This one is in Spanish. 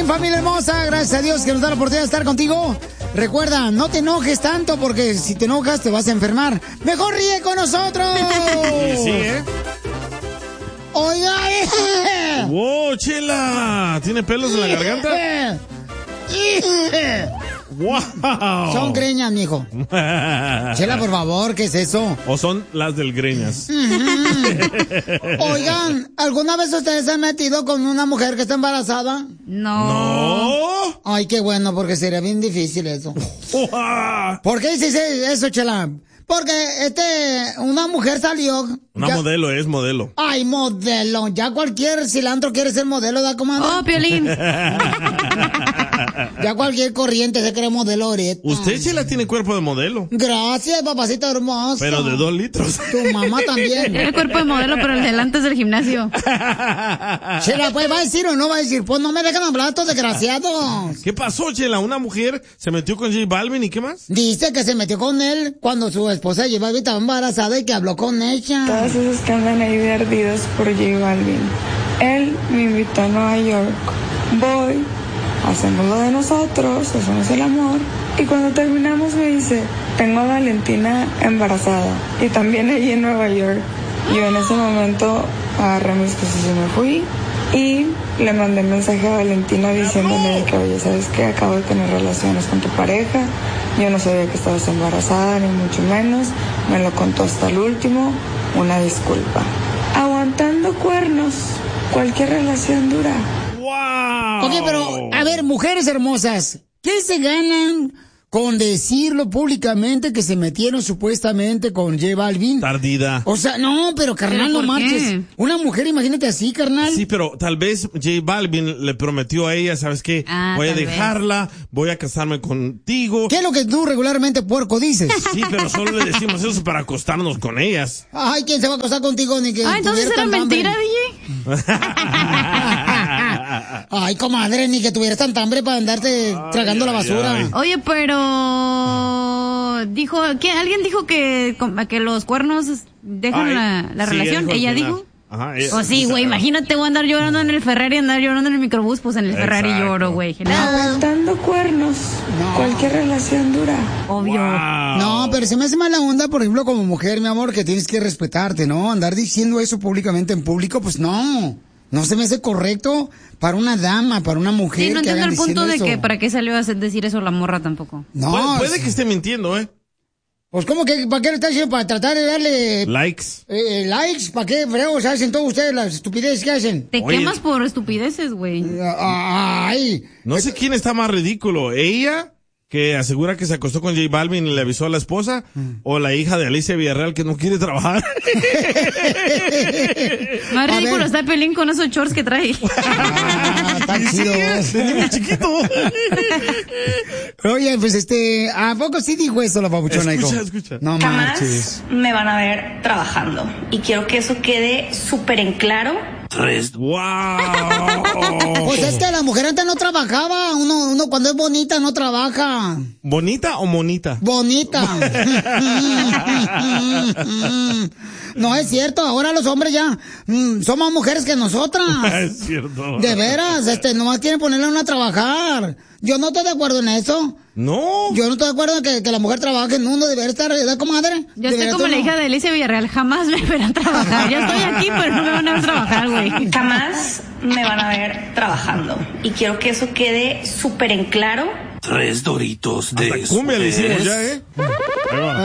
familia hermosa. Gracias a Dios que nos da la oportunidad de estar contigo. Recuerda, no te enojes tanto porque si te enojas te vas a enfermar. ¡Mejor ríe con nosotros! Sí, ¿eh? ¡Oiga! ¡Wow, Chela! ¿Tiene pelos en la garganta? ¡Wow! Son greñas, mijo. Chela, por favor, ¿qué es eso? ¿O son las del greñas? Oigan, ¿alguna vez ustedes se han metido con una mujer que está embarazada? No. Ay, qué bueno, porque sería bien difícil eso. ¿Por qué dices eso, Chela? Porque una mujer salió. Una modelo, es modelo. Ay, modelo. Ya cualquier cilantro quiere ser modelo, ¿da, comadre? Oh, Piolín. Ya cualquier corriente se cree modelo ahorita. Usted, Chela, tiene cuerpo de modelo. Gracias, papacito hermoso. Pero de 2 litros. Tu mamá también. Tiene el cuerpo de modelo, pero el delante es del gimnasio. Chela, pues, ¿va a decir o no va a decir? Pues no me dejan hablar estos desgraciados. ¿Qué pasó, Chela? ¿Una mujer se metió con J Balvin y qué más? Dice que se metió con él cuando su esposa J Balvin estaba embarazada y que habló con ella. Todos esos que andan ahí de ardidos por J Balvin. Él me invitó a Nueva York. Voy, hacemos lo de nosotros, hacemos el amor. Y cuando terminamos me dice, tengo a Valentina embarazada. Y también allí en Nueva York. Yo en ese momento agarré mis cosas y me fui. Y le mandé mensaje a Valentina diciéndole que, oye, ¿sabes qué? Acabo de tener relaciones con tu pareja. Yo no sabía que estabas embarazada, ni mucho menos. Me lo contó hasta el último. Una disculpa. Aguantando cuernos, cualquier relación dura. ¡Wow! Ok, pero, a ver, mujeres hermosas, ¿qué se ganan con decirlo públicamente que se metieron supuestamente con J Balvin? Tardida. O sea, no, pero carnal, no marches. Una mujer, imagínate así, carnal. Sí, pero tal vez J Balvin le prometió a ella, ¿sabes qué? Voy a dejarla, voy a casarme contigo. ¿Qué es lo que tú regularmente, puerco, dices? Sí, pero solo le decimos eso para acostarnos con ellas. Ay, ¿quién se va a acostar contigo? Ni que entonces era mentira, DJ. Ay, comadre, ni que tuvieras tanta hambre para andarte tragando la basura. Oye, pero alguien dijo que los cuernos dejan la relación. ¿Ella dijo? Ajá, pues sí, güey, imagínate, voy a andar llorando en el Ferrari, andar llorando en el microbús, pues en el Ferrari lloro, güey. Aguantando cuernos, cualquier relación dura. Obvio. Wow. No, pero se me hace mala onda, por ejemplo, como mujer, mi amor, que tienes que respetarte, ¿no? Andar diciendo eso públicamente en público, pues no. No se me hace correcto para una dama, para una mujer. Sí, no que entiendo hagan el punto de eso. que para qué salió a decir eso la morra tampoco. No. Puede que esté mintiendo, ¿eh? Pues, ¿cómo que para qué le está haciendo? Para tratar de darle likes. Likes, ¿para qué fregos hacen todos ustedes las estupideces que hacen? Te quemas por estupideces, güey. Ay. No sé quién está más ridículo, ella, que asegura que se acostó con J Balvin y le avisó a la esposa, o la hija de Alicia Villarreal que no quiere trabajar. Más ridículo está Pelín con esos shorts que trae. Está chido. De niño chiquito. Oye, pues ¿a poco sí dijo eso la papuchona, hijo? Escucha. No Jamás marches. me van a ver trabajando. Y quiero que eso quede súper en claro. ¡Wow! Pues es que la mujer antes no trabajaba. Uno cuando es bonita no trabaja. ¿Bonita o monita? Bonita. No es cierto, ahora los hombres ya son más mujeres que nosotras. Es cierto. De veras, nomás quieren ponerle a una a trabajar. Yo no estoy de acuerdo en eso. No. Yo no estoy de acuerdo en que la mujer trabaje en uno, debería estar, ¿verdad, comadre? Yo estoy como la hija de Alicia Villarreal, jamás me verán trabajar. Ya estoy aquí, pero no me van a ver trabajar, güey. Jamás me van a ver trabajando. Y quiero que eso quede súper en claro. 3 Doritos de Hasta cumbia le hicimos ya, ¿eh? Ahí va.